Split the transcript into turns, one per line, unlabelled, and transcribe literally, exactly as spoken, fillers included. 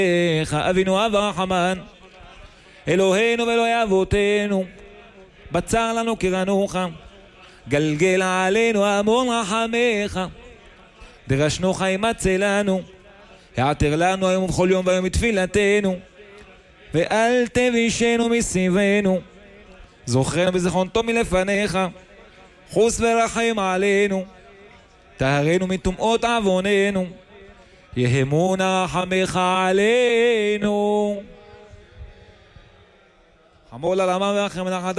אבינו אב הרחמן, אלוהינו ואלוהי אבותינו, בצר לנו קרנוך, גלגל עלינו המון רחמך, דרשנוך ימצא לנו, העתר לנו היום ובכל יום והיום מתפילתנו, ואל תבישנו מסביבנו, זוכרנו בזיכרון טוב מלפניך, חוס ורחם עלינו, טהרנו מטומאות עווננו, יהמון רחמך עלינו. חמול על עמם ורחם נחת